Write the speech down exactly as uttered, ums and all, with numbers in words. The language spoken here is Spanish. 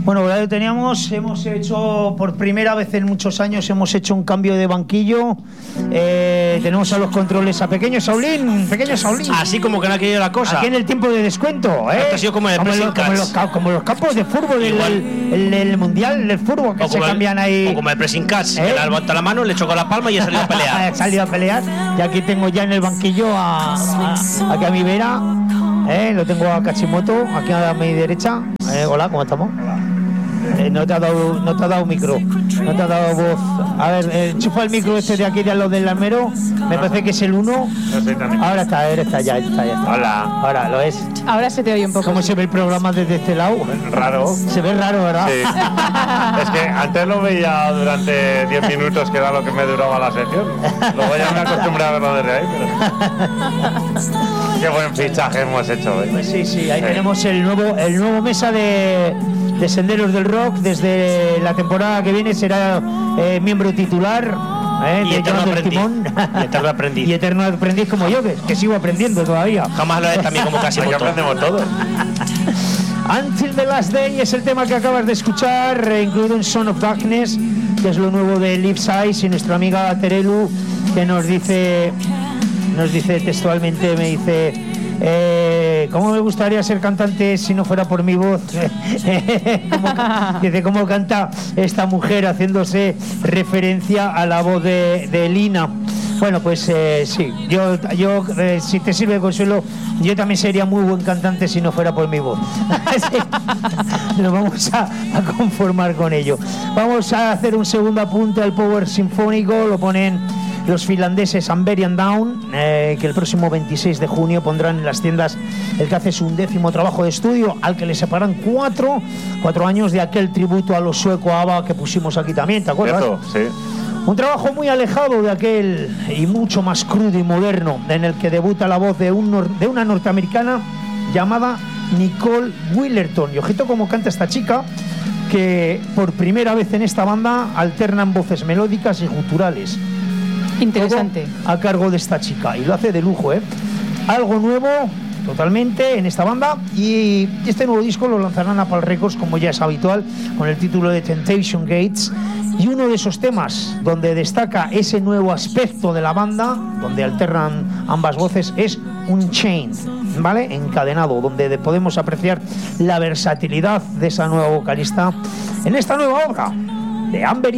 Bueno, ya lo teníamos, hemos hecho por primera vez en muchos años, hemos hecho un cambio de banquillo. Eh, tenemos a los controles a Pequeño Saulín, Pequeño Saulín. Así como que no ha querido la cosa. Aquí en el tiempo de descuento, ¿eh? Esto ha sido como, el como, lo, como, los, como los campos de fútbol, el, el, el mundial del fútbol que se cambian el, ahí. O como el pressing catch, ¿eh? Que le ha levantado la mano, le chocó la palma y ha salido a pelear. Ha salido a pelear. Y aquí tengo ya en el banquillo a, a, aquí a mi vera. Eh, lo tengo a Kachimoto, aquí a mi derecha. Eh, hola, ¿cómo estamos? Eh, no te ha dado, no te ha dado micro, no te ha dado voz. A ver, eh, enchufa el micro este de aquí de los del almero. Me parece que es el uno. Ahora está, ahora está, ya está, ya está. Hola. Ahora lo es. Ahora se te oye un poco. ¿Cómo se ve el programa desde este lado? Raro. Se ve raro, ¿verdad? Sí. Es que antes lo veía durante diez minutos, que era lo que me duraba la sección. Luego ya me acostumbré a verlo desde ahí, pero... Qué buen fichaje hemos hecho hoy. Pues sí, sí, ahí sí. Tenemos el nuevo, el nuevo mesa de, de Senderos del Rock. Desde la temporada que viene será eh, miembro titular. Eh, y, eterno aprendiz, y eterno aprendiz. Y eterno aprendiz como yo, que, que sigo aprendiendo todavía. Jamás lo es también como casi que aprendemos todos. Until the Last Day es el tema que acabas de escuchar, eh, incluido en Son of Darkness, que es lo nuevo de Liv Size, y nuestra amiga Terelu, que nos dice, nos dice textualmente, me dice... Eh, ¿Cómo me gustaría ser cantante si no fuera por mi voz? ¿Cómo, dice, ¿cómo canta esta mujer haciéndose referencia a la voz de, de Lina? Bueno, pues eh, sí, yo, yo eh, si te sirve de consuelo, yo también sería muy buen cantante si no fuera por mi voz. Sí. Nos vamos a, a conformar con ello. Vamos a hacer un segundo apunte al Power Sinfónico, lo ponen los finlandeses Amberian Down, eh, que el próximo veintiséis de junio pondrán en las tiendas el que hace su undécimo trabajo de estudio, al que le separan cuatro, cuatro años de aquel tributo a los suecos ABBA que pusimos aquí también, ¿te acuerdas? Eso, sí. Un trabajo muy alejado de aquel y mucho más crudo y moderno, en el que debuta la voz de, un, de una norteamericana llamada Nicole Willerton. Y ojito cómo canta esta chica, que por primera vez en esta banda alternan voces melódicas y guturales. Interesante. Todo a cargo de esta chica, y lo hace de lujo, ¿eh? Algo nuevo totalmente en esta banda, y este nuevo disco lo lanzarán a Apple Records, como ya es habitual, con el título de Temptation Gates. Y uno de esos temas donde destaca ese nuevo aspecto de la banda, donde alternan ambas voces, es Unchained, ¿vale? Encadenado, donde podemos apreciar la versatilidad de esa nueva vocalista en esta nueva obra de Amber